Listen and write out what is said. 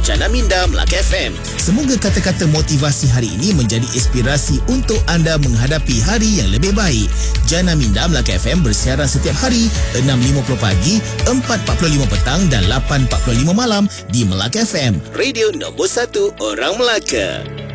Jana Minda Melaka FM. Semoga kata-kata motivasi hari ini menjadi inspirasi untuk anda menghadapi hari yang lebih baik. Jana Minda Melaka FM bersiaran setiap hari 6.50 pagi, 4.45 petang dan 8.45 malam di Melaka FM. Radio nombor 1 orang Melaka.